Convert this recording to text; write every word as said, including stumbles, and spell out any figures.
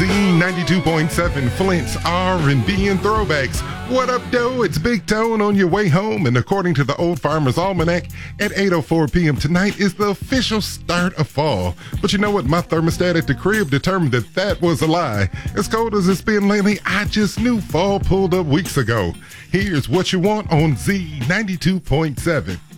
Z ninety-two point seven, Flint's R and B and throwbacks. What up, doe? It's Big Tone on your way home, and according to the Old Farmer's Almanac, at eight oh four p.m. tonight is the official start of fall. But you know what? My thermostat at the crib determined that that was a lie. As cold as it's been lately, I just knew fall pulled up weeks ago. Here's what you want on Z ninety-two point seven.